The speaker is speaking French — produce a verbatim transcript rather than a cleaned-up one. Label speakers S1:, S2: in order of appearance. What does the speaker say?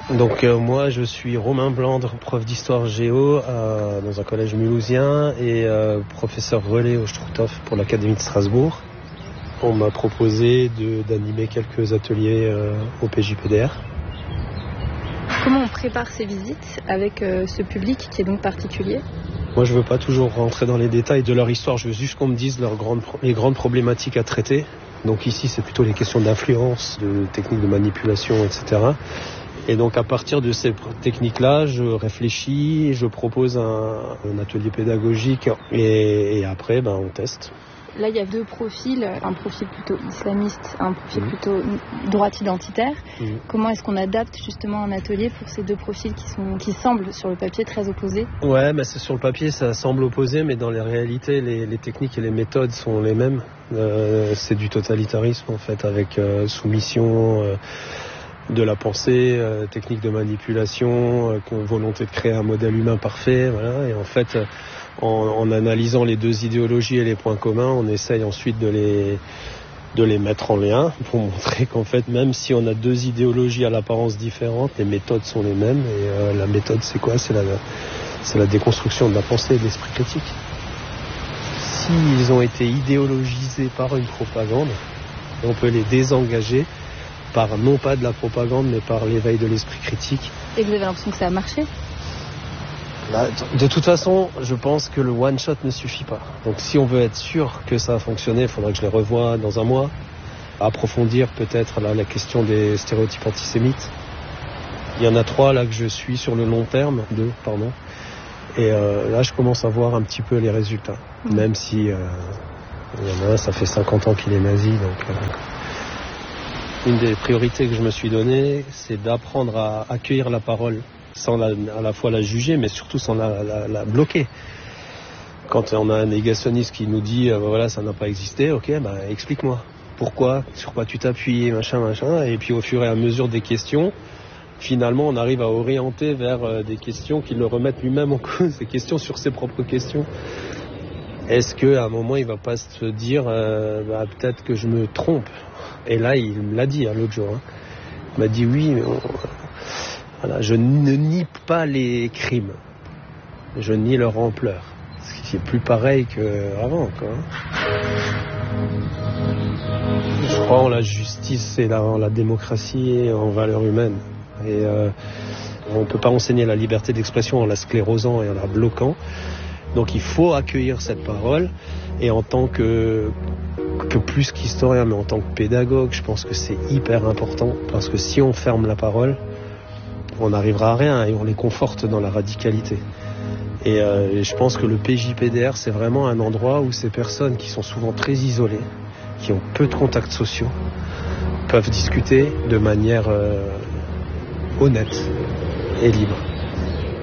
S1: Donc euh, moi je suis Romain Blandre, prof d'histoire géo euh, dans un collège mulhousien et euh, professeur relais au Struthof pour l'Académie de Strasbourg. On m'a proposé de, d'animer quelques ateliers euh, au P J P D R.
S2: Comment on prépare ces visites avec euh, ce public qui est donc particulier ?
S1: Moi je veux pas toujours rentrer dans les détails de leur histoire, je veux juste qu'on me dise leurs grandes, les grandes problématiques à traiter. Donc ici c'est plutôt les questions d'influence, de techniques de manipulation, et cetera. Et donc à partir de ces techniques-là, je réfléchis, je propose un, un atelier pédagogique et, et après ben, on teste.
S2: Là il y a deux profils, un profil plutôt islamiste, un profil mmh. plutôt droite identitaire. Mmh. Comment est-ce qu'on adapte justement un atelier pour ces deux profils qui, sont, qui semblent sur le papier très opposés ?
S1: Ouais, mais c'est sur le papier ça semble opposé, mais dans les réalités les, les techniques et les méthodes sont les mêmes. Euh, c'est du totalitarisme en fait avec euh, soumission... Euh, de la pensée, euh, technique de manipulation, euh, volonté de créer un modèle humain parfait, voilà. Et en fait, euh, en, en analysant les deux idéologies et les points communs, on essaye ensuite de les, de les mettre en lien pour montrer qu'en fait, même si on a deux idéologies à l'apparence différente, les méthodes sont les mêmes. Et euh, la méthode, c'est quoi ? C'est la, c'est la déconstruction de la pensée et de l'esprit critique. S'ils ont été idéologisés par une propagande, on peut les désengager par non pas de la propagande, mais par l'éveil de l'esprit critique.
S2: Et vous avez l'impression que ça a marché ?
S1: Là, de toute façon, je pense que le one-shot ne suffit pas. Donc si on veut être sûr que ça a fonctionné, il faudrait que je les revoie dans un mois, approfondir peut-être là, la question des stéréotypes antisémites. Il y en a trois là que je suis sur le long terme, deux, pardon. Et euh, là, je commence à voir un petit peu les résultats. Mmh. Même si euh, il y en a un, ça fait cinquante ans qu'il est nazi, donc... Euh, Une des priorités que je me suis donnée, c'est d'apprendre à accueillir la parole sans la, à la fois la juger, mais surtout sans la, la, la bloquer. Quand on a un négationniste qui nous dit euh, voilà, ça n'a pas existé, ok, bah, explique-moi. Pourquoi ? Sur quoi tu t'appuies, machin, machin. Et puis au fur et à mesure des questions, finalement, on arrive à orienter vers euh, des questions qui le remettent lui-même en cause, des questions sur ses propres questions. Est-ce qu'à un moment, il ne va pas se dire euh, bah, peut-être que je me trompe ? Et là, il me l'a dit hein, l'autre jour. Hein. Il m'a dit oui, mais on... voilà, je ne nie pas les crimes. Je nie leur ampleur. Ce qui est plus pareil qu'avant. Quoi. Je crois en la justice et la, en la démocratie et en valeurs humaines. Et euh, on ne peut pas enseigner la liberté d'expression en la sclérosant et en la bloquant. Donc il faut accueillir cette parole. Et en tant que... que plus qu'historien, mais en tant que pédagogue, je pense que c'est hyper important, parce que si on ferme la parole, on n'arrivera à rien et on les conforte dans la radicalité. Et, euh, et je pense que le P J P D R, c'est vraiment un endroit où ces personnes qui sont souvent très isolées, qui ont peu de contacts sociaux, peuvent discuter de manière euh, honnête et libre.